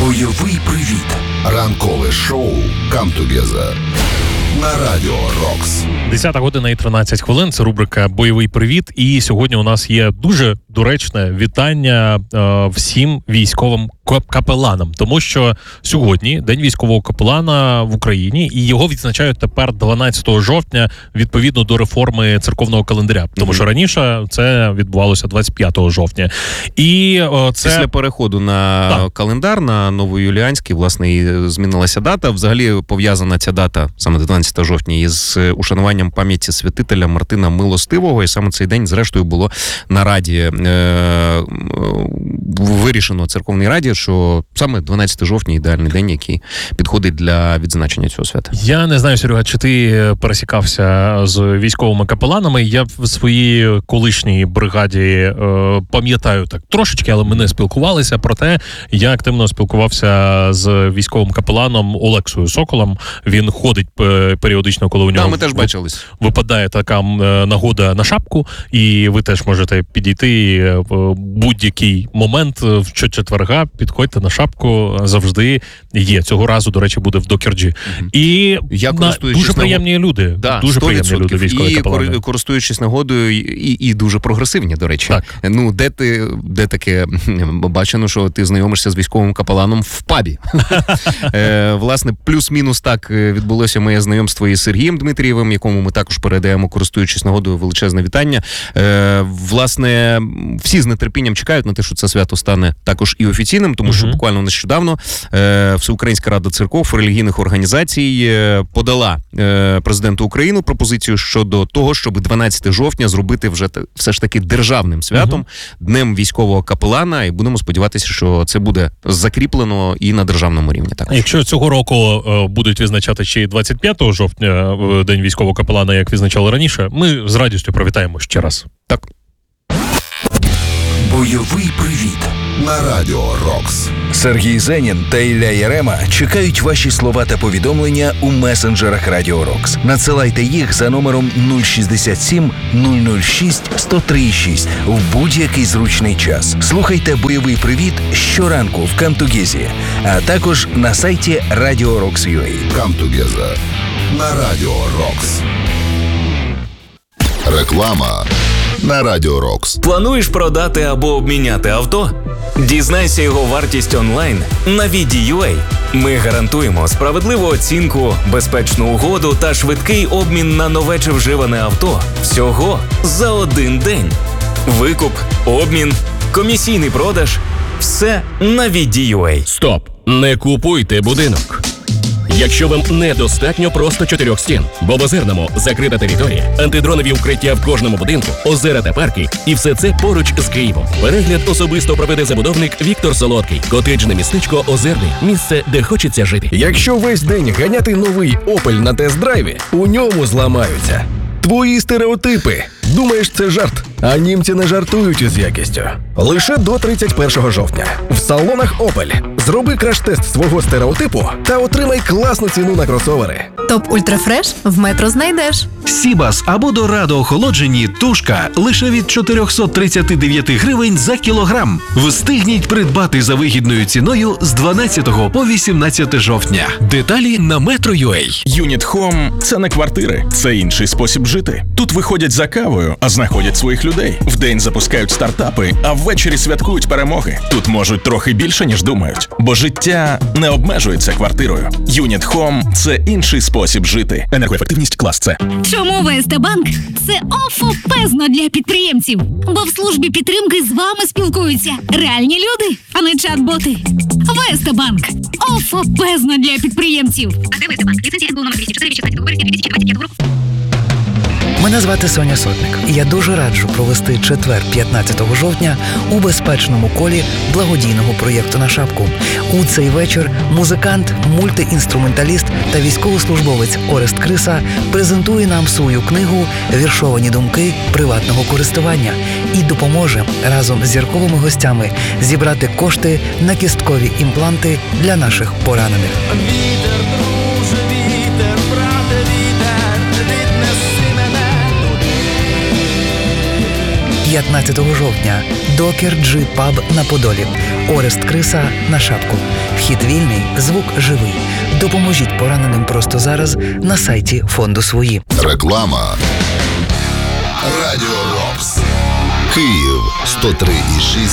Бойовий привіт. Ранкове шоу «Come Together» на Радіо Рокс. 10 година і 13 хвилин. Це рубрика «Бойовий привіт». І сьогодні у нас є дуже доречне вітання всім військовим капеланам. Тому що сьогодні День військового капелана в Україні, і його відзначають тепер 12 жовтня, відповідно до реформи церковного календаря. Тому що раніше це відбувалося 25 жовтня. І це... Після переходу на календар, на новоюліанський, власне, і змінилася дата. Взагалі пов'язана ця дата, саме 12 жовтня, із ушануванням пам'яті святителя Мартина Милостивого. І саме цей день, зрештою, було на Раді вирішено церковній Раді, що саме 12 жовтня ідеальний день, який підходить для відзначення цього свята. Я не знаю, Серега, чи ти пересікався з військовими капеланами. Я в своїй колишній бригаді пам'ятаю так трошечки, але ми не спілкувалися. Проте я активно спілкувався з військовим капеланом Олексою Соколом. Він ходить періодично, коли у нього ми теж бачились. Випадає така нагода на шапку, і ви теж можете підійти в будь-який момент в четверга, підходьте на шапку, завжди є. Цього разу, до речі, буде в Докерджі. І дуже приємні люди. Да, дуже приємні люди, військові капелани. І користуючись нагодою, і дуже прогресивні, до речі. Так. Ну, де таке бачено, що ти знайомишся з військовим капеланом в пабі. Власне, плюс-мінус так відбулося моє знайомство із Сергієм Дмитрієвим, якому ми також передаємо, користуючись нагодою, величезне вітання. Власне, всі з нетерпінням чекають на те, що це свято стане також і офіційним, тому що буквально нещодавно Всеукраїнська рада церков релігійних організацій подала президенту України пропозицію щодо того, щоб 12 жовтня зробити вже все ж таки державним святом, Днем військового капелана, і будемо сподіватися, що це буде закріплено і на державному рівні. Так. Якщо цього року будуть відзначати ще й 25 жовтня День військового капелана, як відзначали раніше, ми з радістю привітаємо ще раз. Так. Бойовий привіт на Радіо Рокс. Сергій Зенін та Ілля Ярема чекають ваші слова та повідомлення у месенджерах Радіо Рокс. Надсилайте їх за номером 067 006 1036 в будь-який зручний час. Слухайте «Бойовий привіт» щоранку в Come Together, а також на сайті Radio Rocks.ua. Come Together на Радіо Рокс. Реклама на Радіо Рокс. Плануєш продати або обміняти авто? Дізнайся його вартість онлайн на VD.ua. Ми гарантуємо справедливу оцінку, безпечну угоду та швидкий обмін на нове чи вживане авто всього за один день. Викуп, обмін, комісійний продаж – все на VD.ua. Стоп! Не купуйте будинок. Якщо вам недостатньо просто 4 стін, бо в Озерному закрита територія, антидронові укриття в кожному будинку, озера та парки, і все це поруч з Києвом. Перегляд особисто проведе забудовник Віктор Солодкий. Котеджне містечко Озерний – місце, де хочеться жити. Якщо весь день ганяти новий Opel на тест-драйві, у ньому зламаються твої стереотипи. Думаєш, це жарт? А німці не жартують із якістю. Лише до 31 жовтня. В салонах Opel. Зроби краш-тест свого стереотипу та отримай класну ціну на кросовери. Топ Ультрафреш в Метро знайдеш. Сібас або Дорадо охолоджені тушка лише від 439 гривень за кілограм. Встигніть придбати за вигідною ціною з 12 по 18 жовтня. Деталі на Metro.ua. Юніт Home – це не квартири, це інший спосіб жити. Тут виходять за кавою, а знаходять своїх людей. Вдень запускають стартапи, а ввечері святкують перемоги. Тут можуть трохи більше, ніж думають. Бо життя не обмежується квартирою. Юніт Home – це інший спосіб жити. Енергоефективність клас С. Чому ВСТ Банк – це офопезно для підприємців? Бо в службі підтримки з вами спілкуються реальні люди, а не чат-боти. ВСТ Банк – офопезно для підприємців. АТ ВСТ Банк. Ліцензія СБУ номер 204 від 16 вересня 2025 року. Мене звати Соня Сотник, і я дуже раджу провести четвер 15 жовтня у безпечному колі благодійного проєкту «На шапку». У цей вечір музикант, мультиінструменталіст та військовослужбовець Орест Криса презентує нам свою книгу «Віршовані думки приватного користування» і допоможе разом з зірковими гостями зібрати кошти на кісткові імпланти для наших поранених. Вітер, друже, вітер, брате, вітер, віднеси мене туди. 15 жовтня. Докер Джи Паб на Подолі. Орест Криса на Шапку. Вхід вільний, звук живий. Допоможіть пораненим просто зараз на сайті фонду «Свої». Реклама. Радіо Рокс. Київ 103,6